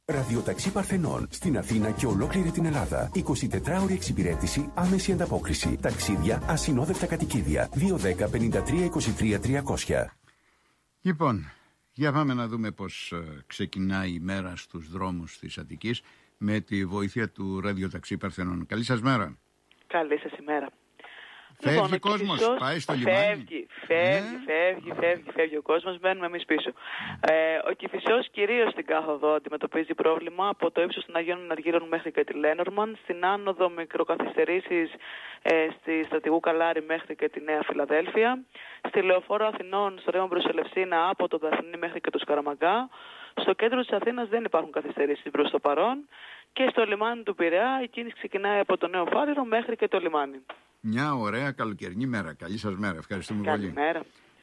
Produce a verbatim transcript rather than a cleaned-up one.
Ραδιοταξί Παρθενών στην Αθήνα και ολόκληρη την Ελλάδα. εικοσιτετράωρη εξυπηρέτηση, άμεση ανταπόκριση. Ταξίδια, ασυνόδευτα κατοικίδια. δύο δέκα πενήντα τρία είκοσι τρία τριακόσια. Λοιπόν, για πάμε να δούμε πώς ξεκινάει η μέρα στους δρόμους της Αττικής με τη βοήθεια του Ραδιοταξί Παρθενών. Καλή σας μέρα. Καλή σας ημέρα. Φεύγει λοιπόν, ο κόσμος, Κηφισός, πάει στο λιμάνι. Φεύγει, φεύγει, ναι. φεύγει, φεύγει, φεύγει ο κόσμος, μένουμε εμείς πίσω. Ε, ο Κηφισός κυρίως στην κάθοδο αντιμετωπίζει πρόβλημα από το ύψος των Αγίων Αργύρων μέχρι και τη Λένορμαν, στην άνοδο μικροκαθυστερήσεις ε, στη Στρατηγού Καλάρη μέχρι και τη Νέα Φιλαδέλφια, στη Λεωφόρο Αθηνών στο ρεύμα προς Ελευσίνα από το Δαφνί μέχρι και το Σκαραμαγκά. Στο κέντρο της Αθήνας δεν υπάρχουν καθυστερήσεις προς το παρόν και στο λιμάνι του Πειραιά η κίνηση ξεκινάει από το Νέο Φάληρο μέχρι και το λιμάνι. Μια ωραία καλοκαιρινή μέρα. Καλή σας μέρα. Ευχαριστούμε πολύ. Καλημέρα.